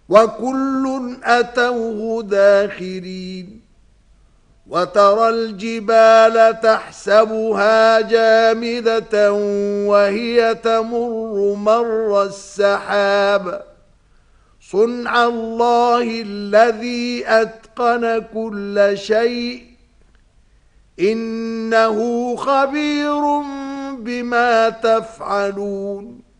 وكل أتوه داخرين وترى الجبال تحسبها جامدة وهي تمر مر السحاب صنع الله الذي أتقن كل شيء إنه خبير بما تفعلون